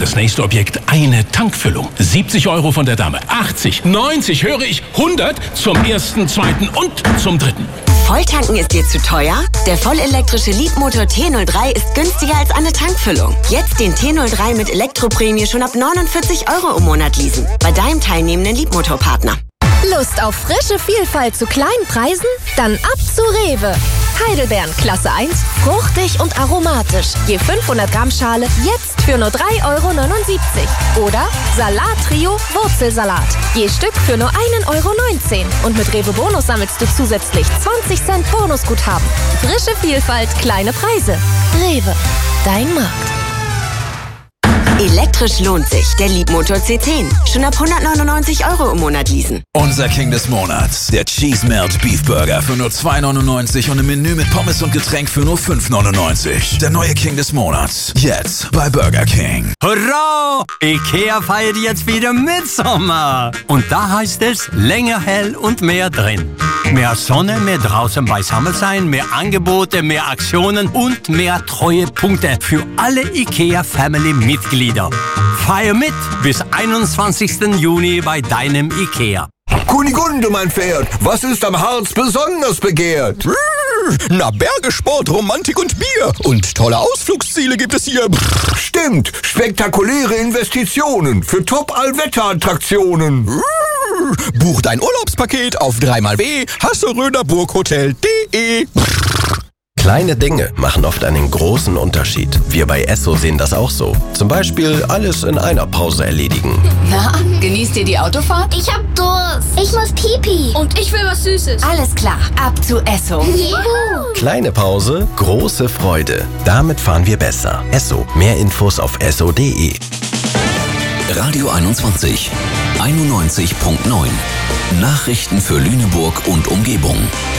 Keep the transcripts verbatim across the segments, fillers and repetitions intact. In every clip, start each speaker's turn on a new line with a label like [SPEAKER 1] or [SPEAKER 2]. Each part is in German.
[SPEAKER 1] Das nächste Objekt, eine Tankfüllung. siebzig Euro von der Dame, achtzig, neunzig, höre ich, hundert zum ersten, zweiten und zum dritten.
[SPEAKER 2] Volltanken ist dir zu teuer? Der vollelektrische Leapmotor T null drei ist günstiger als eine Tankfüllung. Jetzt den T null drei mit Elektroprämie schon ab neunundvierzig Euro im Monat leasen. Bei deinem teilnehmenden Leapmotor-Partner.
[SPEAKER 3] Lust auf frische Vielfalt zu kleinen Preisen? Dann ab zu Rewe. Heidelbeeren Klasse eins, fruchtig und aromatisch. Je fünfhundert Gramm Schale jetzt für nur drei Euro neunundsiebzig. Oder Salat-Trio Wurzelsalat. Je Stück für nur ein Euro neunzehn. Und mit Rewe Bonus sammelst du zusätzlich zwanzig Cent Bonusguthaben. Frische Vielfalt, kleine Preise. Rewe, dein Markt.
[SPEAKER 2] Elektrisch lohnt sich. Der Leapmotor C zehn. Schon ab hundertneunundneunzig Euro im Monat leasen.
[SPEAKER 4] Unser King des Monats. Der Cheese Melt Beef Burger für nur zwei neunundneunzig und im Menü mit Pommes und Getränk für nur fünf neunundneunzig. Der neue King des Monats. Jetzt bei Burger King.
[SPEAKER 5] Hurra! Ikea feiert jetzt wieder Mitsommer. Und da heißt es länger hell und mehr drin. Mehr Sonne, mehr draußen beisammen sein, mehr Angebote, mehr Aktionen und mehr Treuepunkte für alle Ikea-Family-Mitglieder. Feier mit bis einundzwanzigsten Juni bei deinem Ikea.
[SPEAKER 6] Kunigunde, mein Pferd, was ist am Harz besonders begehrt?
[SPEAKER 7] Na, Berge, Sport, Romantik und Bier. Und tolle Ausflugsziele gibt es hier.
[SPEAKER 6] Stimmt, spektakuläre Investitionen für Top-Allwetter-Attraktionen.
[SPEAKER 7] Buch dein Urlaubspaket auf dreimal w hasseröderburghotel punkt de.
[SPEAKER 8] Kleine Dinge machen oft einen großen Unterschied. Wir bei Esso sehen das auch so. Zum Beispiel alles in einer Pause erledigen.
[SPEAKER 9] Na, genießt ihr die Autofahrt?
[SPEAKER 10] Ich hab Durst. Ich muss Pipi.
[SPEAKER 9] Und ich will was Süßes.
[SPEAKER 10] Alles klar, ab zu Esso.
[SPEAKER 8] Juhu. Kleine Pause, große Freude. Damit fahren wir besser. Esso. Mehr Infos auf esso punkt de.
[SPEAKER 11] Radio einundzwanzig. einundneunzig Komma neun. Nachrichten für Lüneburg und Umgebung.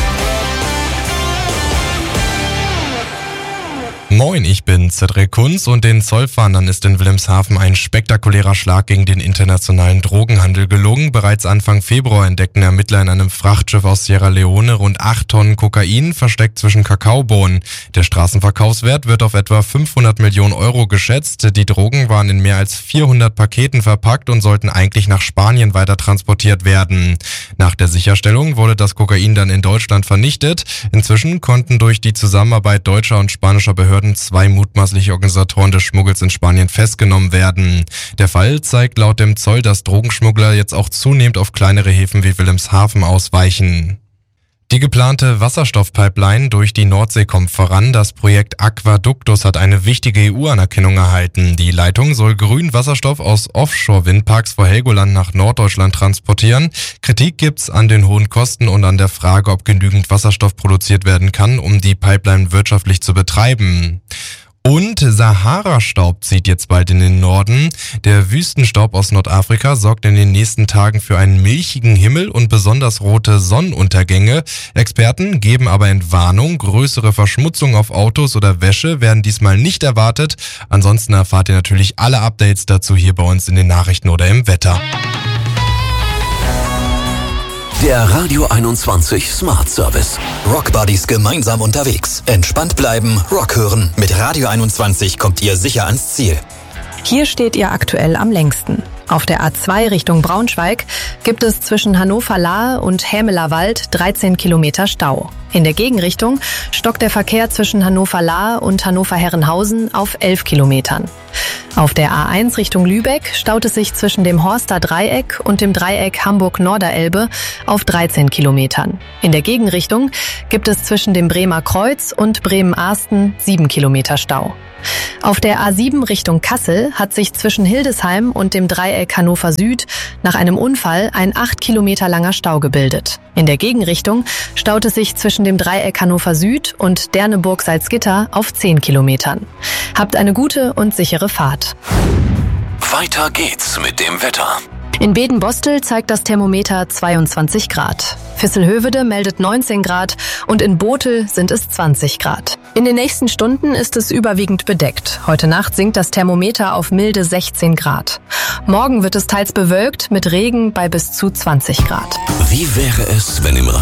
[SPEAKER 12] Moin, ich bin Cedric Kunz und den Zollfahndern ist in Wilhelmshaven ein spektakulärer Schlag gegen den internationalen Drogenhandel gelungen. Bereits Anfang Februar entdeckten Ermittler in einem Frachtschiff aus Sierra Leone rund acht Tonnen Kokain versteckt zwischen Kakaobohnen. Der Straßenverkaufswert wird auf etwa fünfhundert Millionen Euro geschätzt. Die Drogen waren in mehr als vierhundert Paketen verpackt und sollten eigentlich nach Spanien weiter transportiert werden. Nach der Sicherstellung wurde das Kokain dann in Deutschland vernichtet. Inzwischen konnten durch die Zusammenarbeit deutscher und spanischer Behörden zwei mutmaßliche Organisatoren des Schmuggels in Spanien festgenommen werden. Der Fall zeigt laut dem Zoll, dass Drogenschmuggler jetzt auch zunehmend auf kleinere Häfen wie Wilhelmshaven ausweichen. Die geplante Wasserstoffpipeline durch die Nordsee kommt voran. Das Projekt Aquaductus hat eine wichtige E U-Anerkennung erhalten. Die Leitung soll grünen Wasserstoff aus Offshore-Windparks vor Helgoland nach Norddeutschland transportieren. Kritik gibt's an den hohen Kosten und an der Frage, ob genügend Wasserstoff produziert werden kann, um die Pipeline wirtschaftlich zu betreiben. Und Sahara-Staub zieht jetzt bald in den Norden. Der Wüstenstaub aus Nordafrika sorgt in den nächsten Tagen für einen milchigen Himmel und besonders rote Sonnenuntergänge. Experten geben aber Entwarnung. Größere Verschmutzung auf Autos oder Wäsche werden diesmal nicht erwartet. Ansonsten erfahrt ihr natürlich alle Updates dazu hier bei uns in den Nachrichten oder im Wetter.
[SPEAKER 11] Der Radio einundzwanzig Smart Service.
[SPEAKER 13] Rock Buddies gemeinsam unterwegs. Entspannt bleiben, Rock hören. Mit Radio einundzwanzig kommt ihr sicher ans Ziel.
[SPEAKER 14] Hier steht ihr aktuell am längsten. Auf der A zwei Richtung Braunschweig gibt es zwischen Hannover-Lahe und Hämelerwald dreizehn Kilometer Stau. In der Gegenrichtung stockt der Verkehr zwischen Hannover-Lahe und Hannover-Herrenhausen auf elf Kilometern. Auf der A eins Richtung Lübeck staut es sich zwischen dem Horster Dreieck und dem Dreieck Hamburg-Norderelbe auf dreizehn Kilometern. In der Gegenrichtung gibt es zwischen dem Bremer Kreuz und Bremen-Arsten sieben Kilometer Stau. Auf der A sieben Richtung Kassel hat sich zwischen Hildesheim und dem Dreieck Hannover Süd nach einem Unfall ein acht Kilometer langer Stau gebildet. In der Gegenrichtung staut es sich zwischen dem Dreieck Hannover Süd und Derneburg-Salzgitter auf zehn Kilometern. Habt eine gute und sichere Fahrt.
[SPEAKER 11] Weiter geht's mit dem Wetter.
[SPEAKER 14] In Beden-Bostel zeigt das Thermometer zweiundzwanzig Grad. Visselhövede meldet neunzehn Grad und in Botel sind es zwanzig Grad. In den nächsten Stunden ist es überwiegend bedeckt. Heute Nacht sinkt das Thermometer auf milde sechzehn Grad. Morgen wird es teils bewölkt mit Regen bei bis zu zwanzig Grad.
[SPEAKER 11] Wie wäre es, wenn im